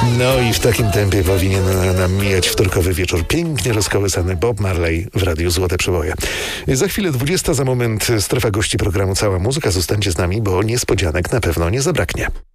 No i w takim tempie powinien nam mijać wtorkowy wieczór. Pięknie rozkołysany Bob Marley w Radiu Złote Przeboje. Za chwilę 20, za moment strefa gości programu Cała Muzyka. Zostańcie z nami, bo niespodzianek na pewno nie zabraknie.